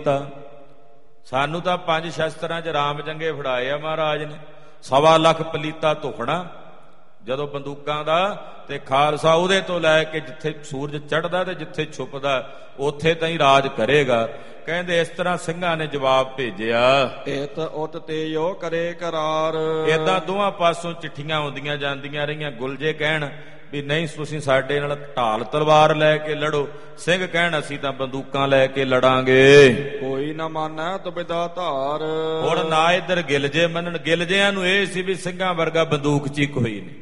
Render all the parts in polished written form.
ਸਾਨੂੰ ਤਾਂ 5 ਸ਼ਸਤਰਾਂ 'ਚ ਰਾਮ ਜੰਗੇ ਫੜਾਏ ਆ ਮਹਾਰਾਜ ਨੇ। 1.25 ਲੱਖ ਪਲੀਤਾ ਧੁਖਣਾ ਜਦੋਂ ਬੰਦੂਕਾਂ ਦਾ, ਤੇ ਖਾਲਸਾ ਉਹਦੇ ਤੋਂ ਲੈ ਕੇ ਜਿੱਥੇ ਸੂਰਜ ਚੜ੍ਹਦਾ ਤੇ ਜਿੱਥੇ ਛੁਪਦਾ ਉੱਥੇ ਤਾਂ ਹੀ ਰਾਜ ਕਰੇਗਾ। ਕਹਿੰਦੇ ਇਸ ਤਰ੍ਹਾਂ ਸਿੰਘਾਂ ਨੇ ਜਵਾਬ ਭੇਜਿਆ। ਇਤ ਉਤ ਤੇਜੋ ਕਰੇ ਕਰਾਰ। ਏਦਾਂ ਦੋਵਾਂ ਪਾਸੋਂ ਚਿੱਠੀਆਂ ਆਉਂਦੀਆਂ ਜਾਂਦੀਆਂ ਰਹੀਆਂ। ਗੁਲਜੇ ਕਹਿਣ ਵੀ ਨਹੀਂ ਤੁਸੀਂ ਸਾਡੇ ਨਾਲ ਢਾਲ ਤਲਵਾਰ ਲੈ ਕੇ ਲੜੋ, ਸਿੰਘ ਕਹਿਣ ਅਸੀਂ ਤਾਂ ਬੰਦੂਕਾਂ ਲੈ ਕੇ ਲੜਾਂਗੇ। ਕੋਈ ਨਾ ਮਾਨੈ ਤੁਬਿਦਾ ਧਾਰ। ਹੁਣ ਨਾ ਇੱਧਰ ਗਿਲਜੇ ਮੰਨਣ। ਗਿਲਜਿਆਂ ਨੂੰ ਇਹ ਸੀ ਵੀ ਸਿੰਘਾਂ ਵਰਗਾ ਬੰਦੂਕ ਚ ਹੀ ਕੋਈ ਨਹੀਂ,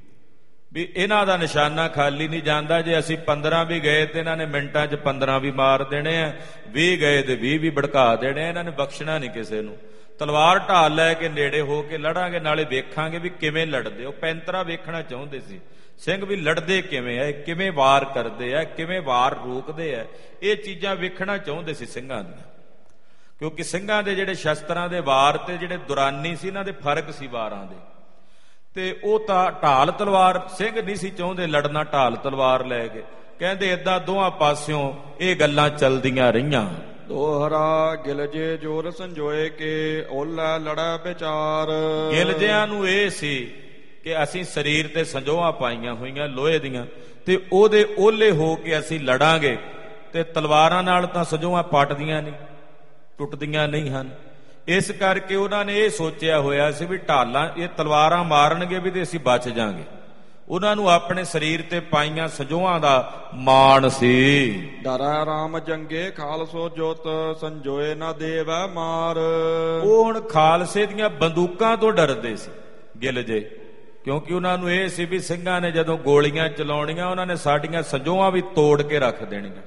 ਵੀ ਇਹਨਾਂ ਦਾ ਨਿਸ਼ਾਨਾ ਖਾਲੀ ਨਹੀਂ ਜਾਂਦਾ। ਜੇ ਅਸੀਂ 15 ਵੀ ਗਏ ਤੇ ਇਹਨਾਂ ਨੇ ਮਿੰਟਾਂ 'ਚ 15 ਵੀ ਮਾਰ ਦੇਣੇ ਆ, 20 ਗਏ ਤੇ 20 ਵੀ ਭੜਕਾ ਦੇਣੇ ਆ। ਇਹਨਾਂ ਨੇ ਬਖਸ਼ਣਾ ਨਹੀਂ ਕਿਸੇ ਨੂੰ। ਤਲਵਾਰ ਢਾਲ ਲੈ ਕੇ ਨੇੜੇ ਹੋ ਕੇ ਲੜਾਂਗੇ, ਨਾਲੇ ਵੇਖਾਂਗੇ ਵੀ ਕਿਵੇਂ ਲੜਦੇ। ਉਹ ਪੈਂਤਰਾ ਵੇਖਣਾ ਚਾਹੁੰਦੇ ਸੀ ਸਿੰਘ ਵੀ ਲੜਦੇ ਕਿਵੇਂ ਆ, ਕਿਵੇਂ ਵਾਰ ਕਰਦੇ ਆ, ਕਿਵੇਂ ਵਾਰ ਰੋਕਦੇ ਆ। ਇਹ ਚੀਜ਼ਾਂ ਵੇਖਣਾ ਚਾਹੁੰਦੇ ਸੀ ਸਿੰਘਾਂ ਦੀਆਂ, ਕਿਉਂਕਿ ਸਿੰਘਾਂ ਦੇ ਜਿਹੜੇ ਸ਼ਸਤਰਾਂ ਦੇ ਵਾਰ ਤੇ ਜਿਹੜੇ ਦੁਰਾਨੀ ਸੀ ਇਹਨਾਂ ਦੇ ਫਰਕ ਸੀ ਵਾਰਾਂ ਦੇ। ਤੇ ਉਹ ਤਾਂ ਢਾਲ ਤਲਵਾਰ ਸਿੰਘ ਨਹੀਂ ਸੀ ਚਾਹੁੰਦੇ ਲੜਨਾ ਢਾਲ ਤਲਵਾਰ ਲੈ ਕੇ। ਕਹਿੰਦੇ ਏਦਾਂ ਦੋਹਾਂ ਪਾਸਿਓਂ ਇਹ ਗੱਲਾਂ ਚੱਲਦੀਆਂ ਰਹੀਆਂ। ਦੋਹਰਾ ਗਿਲਜੇ ਜੋਰ ਸੰਜੋਏ ਕੇ ਓਲਾ ਲੜਾ ਵਿਚਾਰ। ਗਿਲਜਿਆਂ ਨੂੰ ਇਹ ਸੀ ਕਿ ਅਸੀਂ ਸਰੀਰ ਤੇ ਸੰਜੋਹਾਂ ਪਾਈਆਂ ਹੋਈਆਂ ਲੋਹੇ ਦੀਆਂ, ਤੇ ਉਹਦੇ ਓਲੇ ਹੋ ਕੇ ਅਸੀਂ ਲੜਾਂਗੇ। ਤੇ ਤਲਵਾਰਾਂ ਨਾਲ ਤਾਂ ਸੰਜੋਹਾਂ ਪੱਟਦੀਆਂ ਨਹੀਂ, ਟੁੱਟਦੀਆਂ ਨਹੀਂ ਹਨ। ਇਸ ਕਰਕੇ ਉਹਨਾਂ ਨੇ ਇਹ ਸੋਚਿਆ ਹੋਇਆ ਸੀ ਵੀ ਢਾਲਾਂ ਇਹ ਤਲਵਾਰਾਂ ਮਾਰਨਗੇ ਵੀ ਤੇ ਅਸੀਂ ਬਚ ਜਾਾਂਗੇ। ਉਹਨਾਂ ਨੂੰ ਆਪਣੇ ਸਰੀਰ ਤੇ ਪਾਈਆਂ ਸੰਜੋਹਾਂ ਦਾ ਮਾਣ ਸੀ। ਡਰੈ ਰਾਮ ਜੰਗੇ ਖਾਲਸੋ ਜੋਤ ਸੰਜੋਏ ਨਾ ਦੇਵੈ ਮਾਰ। ਉਹ ਹੁਣ ਖਾਲਸੇ ਦੀਆਂ ਬੰਦੂਕਾਂ ਤੋਂ ਡਰਦੇ ਸੀ ਗਿਲਜੇ, ਕਿਉਂਕਿ ਉਹਨਾਂ ਨੂੰ ਇਹ ਸੀ ਵੀ ਸਿੰਘਾਂ ਨੇ ਜਦੋਂ ਗੋਲੀਆਂ ਚਲਾਉਣੀਆਂ ਉਹਨਾਂ ਨੇ ਸਾਡੀਆਂ ਸੰਜੋਹਾਂ ਵੀ ਤੋੜ ਕੇ ਰੱਖ ਦੇਣੀਆਂ,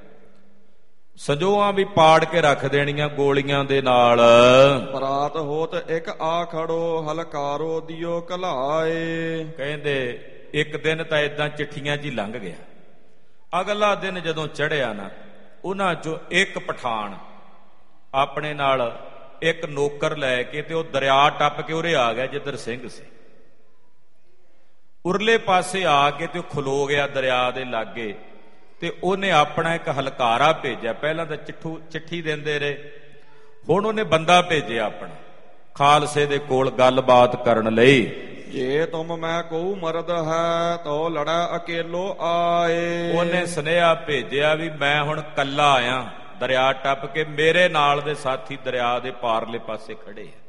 ਸੰਜੋਹਾਂ ਵੀ ਪਾੜ ਕੇ ਰੱਖ ਦੇਣੀਆਂ ਗੋਲੀਆਂ ਦੇ ਨਾਲ। ਪਰਾਤ ਹੋਤ ਇੱਕ ਆ ਖੜੋ ਹਲਕਾਰੋ ਦਿਓ ਕਲਾਏ। ਕਹਿੰਦੇ ਇੱਕ ਦਿਨ ਤਾਂ ਏਦਾਂ ਚਿੱਠੀਆਂ 'ਚ ਹੀ ਲੰਘ ਗਿਆ। ਅਗਲਾ ਦਿਨ ਜਦੋਂ ਚੜ੍ਹਿਆ ਨਾ, ਉਹਨਾਂ 'ਚੋਂ ਇੱਕ ਪਠਾਨ ਆਪਣੇ ਨਾਲ ਇੱਕ ਨੌਕਰ ਲੈ ਕੇ ਤੇ ਉਹ ਦਰਿਆ ਟੱਪ ਕੇ ਉਰੇ ਆ ਗਿਆ ਜਿੱਧਰ ਸਿੰਘ ਸੀ। ਉਰਲੇ ਪਾਸੇ ਆ ਕੇ ਤੇ ਉਹ ਖਲੋ ਗਿਆ ਦਰਿਆ ਦੇ ਲਾਗੇ, ਤੇ ਉਹਨੇ ਆਪਣਾ ਇੱਕ ਹਲਕਾਰਾ ਭੇਜਿਆ। ਪਹਿਲਾਂ ਤਾਂ ਚਿੱਠੀ ਦਿੰਦੇ ਰਹੇ, ਹੁਣ ਉਹਨੇ ਬੰਦਾ ਭੇਜਿਆ ਆਪਣਾ ਖਾਲਸੇ ਦੇ ਕੋਲ ਗੱਲਬਾਤ ਕਰਨ ਲਈ। ਜੇ ਤੁਮ ਮੈਂ ਕਹੂ ਮਰਦ ਹੈ ਤੋ ਲੜਾ ਅਕੇਲੋ ਆਏ। ਉਹਨੇ ਸੁਨੇਹਾ ਭੇਜਿਆ ਵੀ ਮੈਂ ਹੁਣ ਕੱਲਾ ਆਇਆ ਦਰਿਆ ਟੱਪ ਕੇ, ਮੇਰੇ ਨਾਲ ਦੇ ਸਾਥੀ ਦਰਿਆ ਦੇ ਪਾਰਲੇ ਪਾਸੇ ਖੜੇ ਆ,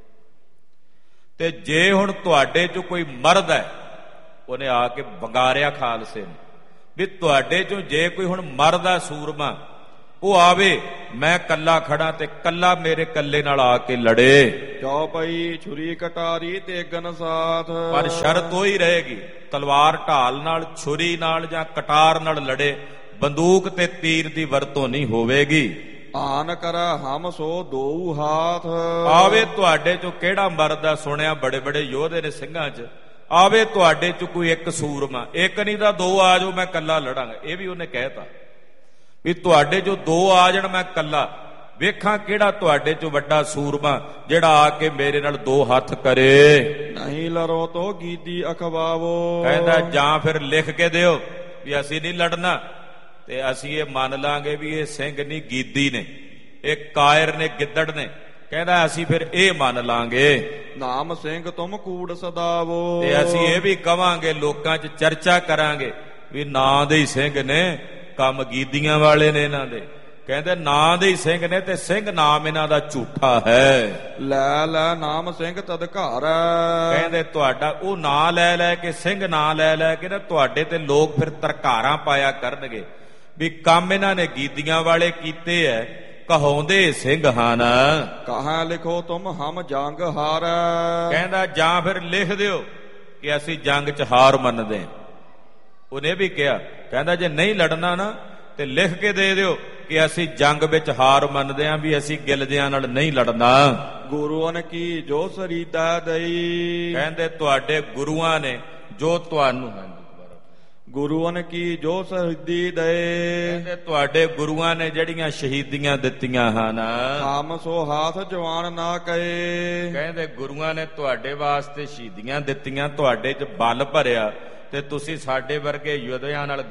ਤੇ ਜੇ ਹੁਣ ਤੁਹਾਡੇ 'ਚੋਂ ਕੋਈ ਮਰਦ ਹੈ, ਉਹਨੇ ਆ ਕੇ ਵੰਗਾਰਿਆ ਖਾਲਸੇ ਨੂੰ ਵੀ ਤੁਹਾਡੇ 'ਚੋਂ ਜੇ ਕੋਈ ਹੁਣ ਮਰਦ ਆ ਸੂਰਮਾ, ਉਹ ਆਵੇ, ਮੈਂ ਕੱਲਾ ਖੜਾ ਤੇ ਕੱਲਾ ਮੇਰੇ ਕੱਲੇ ਨਾਲ ਆ ਕੇ ਲੜੇ। ਜੋ ਪਈ ਛੁਰੀ ਕਟਾਰੀ ਤੇ ਗਨ ਸਾਥ। ਪਰ ਸ਼ਰਤ ਉਹ ਹੀ ਰਹੇਗੀ ਤਲਵਾਰ ਢਾਲ ਨਾਲ, ਛੁਰੀ ਨਾਲ ਜਾਂ ਕਟਾਰ ਨਾਲ ਲੜੇ, ਬੰਦੂਕ ਤੇ ਤੀਰ ਦੀ ਵਰਤੋਂ ਨਹੀਂ ਹੋਵੇਗੀ। ਆਨ ਕਰਾ ਹਮ ਸੋ ਦੋ ਹਾਥ। ਆਵੇ ਤੁਹਾਡੇ 'ਚੋਂ ਕਿਹੜਾ ਮਰਦ ਆ, ਸੁਣਿਆ ਬੜੇ ਬੜੇ ਯੋਧੇ ਨੇ ਸਿੰਘਾਂ 'ਚ, ਆਵੇ ਤੁਹਾਡੇ 'ਚ ਕੋਈ ਇੱਕ ਸੂਰਮਾ, ਇੱਕ ਨਹੀਂ ਤਾਂ 2 ਆ ਜਾਓ, ਮੈਂ ਕੱਲਾ ਲੜਾਂਗਾ। ਇਹ ਵੀ ਉਹਨੇ ਕਹਿਤਾ ਵੀ ਤੁਹਾਡੇ 'ਚੋਂ 2 ਆ ਜਾਣ, ਮੈਂ ਕੱਲਾ ਵੇਖਾਂ ਕਿਹੜਾ ਤੁਹਾਡੇ 'ਚੋਂ ਵੱਡਾ ਸੂਰਮਾ ਜਿਹੜਾ ਆ ਕੇ ਮੇਰੇ ਨਾਲ 2 ਹੱਥ ਕਰੇ। ਨਹੀਂ ਲੜੋ ਤੋ ਗੀਦੀ ਅਖਵਾਵੋ। ਕਹਿੰਦਾ ਜਾਂ ਫਿਰ ਲਿਖ ਕੇ ਦਿਓ ਵੀ ਅਸੀਂ ਨਹੀਂ ਲੜਨਾ, ਤੇ ਅਸੀਂ ਇਹ ਮੰਨ ਲਾਂਗੇ ਵੀ ਇਹ ਸਿੰਘ ਨਹੀਂ ਗੀਦੀ ਨੇ, ਇਹ ਕਾਇਰ ਨੇ, ਗਿੱਦੜ ਨੇ। ਕਹਿੰਦਾ ਅਸੀਂ ਫਿਰ ਇਹ ਮੰਨ ਲਾਂਗੇ ਨਾਮ ਸਿੰਘ ਤੁਮ ਕੂੜ ਸਦਾਵੋ। ਤੇ ਅਸੀਂ ਇਹ ਵੀ ਕਵਾਂਗੇ, ਲੋਕਾਂ 'ਚ ਚਰਚਾ ਕਰਾਂਗੇ ਵੀ ਨਾਂ ਦੇ ਹੀ ਸਿੰਘ ਨੇ, ਕੰਮ ਗੀਦੀਆਂ ਵਾਲੇ ਨੇ ਇਹਨਾਂ ਦੇ। ਕਹਿੰਦੇ ਨਾਂ ਦੇ ਹੀ ਸਿੰਘ ਨੇ ਤੇ ਸਿੰਘ ਨਾਮ ਇਹਨਾਂ ਦਾ ਝੂਠਾ ਹੈ। ਲੈ ਲੈ ਨਾਮ ਸਿੰਘ ਤਦ ਘਰ। ਕਹਿੰਦੇ ਤੁਹਾਡਾ ਉਹ ਨਾਂ ਲੈ ਲੈ ਕੇ, ਸਿੰਘ ਨਾਂ ਲੈ ਲੈ ਕੇ ਨਾ ਤੁਹਾਡੇ ਤੇ ਲੋਕ ਫਿਰ ਤਰਕਾਰਾਂ ਪਾਇਆ ਕਰਨਗੇ ਵੀ ਕੰਮ ਇਹਨਾਂ ਨੇ ਗੀਦੀਆਂ ਵਾਲੇ ਕੀਤੇ ਐ, ਕਹਾਉਂਦੇ ਸਿੰਘ ਹਨ। ਕਹਾਂ ਲਿਖੋ ਤੁਮ ਹਮ ਜੰਗ ਹਾਰ। ਕਹਿੰਦਾ ਜਾਂ ਫਿਰ ਲਿਖ ਦਿਓ ਕਿ ਅਸੀਂ ਜੰਗ 'ਚ ਹਾਰ ਮੰਨਦੇ। ਉਹਨੇ ਵੀ ਕਿਹਾ, ਕਹਿੰਦਾ ਜੇ ਨਹੀਂ ਲੜਨਾ ਨਾ ਤੇ ਲਿਖ ਕੇ ਦੇ ਦਿਓ ਕਿ ਅਸੀਂ ਜੰਗ ਵਿੱਚ ਹਾਰ ਮੰਨਦੇ ਆਂ, ਵੀ ਅਸੀਂ ਗਿਲਜਿਆਂ ਨਾਲ ਨਹੀਂ ਲੜਨਾ। ਗੁਰੂਆਂ ਨੇ ਕੀ ਜੋ ਸਰੀਦਾ ਦਈ। ਕਹਿੰਦੇ ਤੁਹਾਡੇ ਗੁਰੂਆਂ ਨੇ ਜੋ ਤੁਹਾਨੂੰ, ਗੁਰੂਆਂ ਨੇ ਕੀ ਜੋ ਸ਼ਹੀਦੀ ਦੇ। ਕਹਿੰਦੇ ਤੁਹਾਡੇ ਗੁਰੂਆਂ ਨੇ ਜਿਹੜੀਆਂ ਸ਼ਹੀਦੀਆਂ ਦਿੱਤੀਆਂ ਹਨ, ਹਮ ਸੋ ਹਾਥ ਜਵਾਨ ਨਾ ਕਹੇ। ਕਹਿੰਦੇ ਗੁਰੂਆਂ ਨੇ ਤੁਹਾਡੇ ਵਾਸਤੇ ਸ਼ਹੀਦੀਆਂ ਦਿੱਤੀਆਂ, ਤੁਹਾਡੇ 'ਚ ਬਲ ਭਰਿਆ, ਤੇ ਤੁਸੀਂ ਸਾਡੇ ਵਰਗੇ ਯੋਧਿਆਂ ਨਾਲ